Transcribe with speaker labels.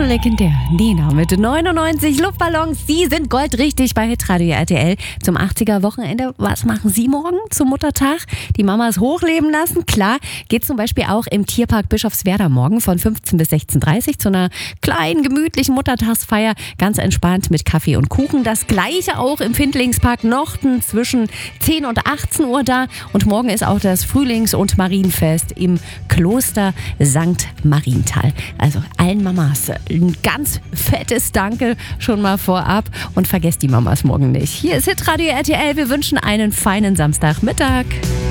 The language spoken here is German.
Speaker 1: legendär. Nena mit 99 Luftballons. Sie sind goldrichtig bei Hitradio RTL zum 80er-Wochenende. Was machen Sie morgen zum Muttertag? Die Mamas hochleben lassen? Klar, geht zum Beispiel auch im Tierpark Bischofswerda morgen von 15 bis 16.30 Uhr zu einer kleinen, gemütlichen Muttertagsfeier. Ganz entspannt mit Kaffee und Kuchen. Das gleiche auch im Findlingspark Nochten zwischen 10 und 18 Uhr da. Und morgen ist auch das Frühlings- und Marienfest im Kloster St. Marienthal. Also allen Mamas ein ganz fettes Danke schon mal vorab und vergesst die Mamas morgen nicht. Hier ist Hitradio RTL. Wir wünschen einen feinen Samstagmittag.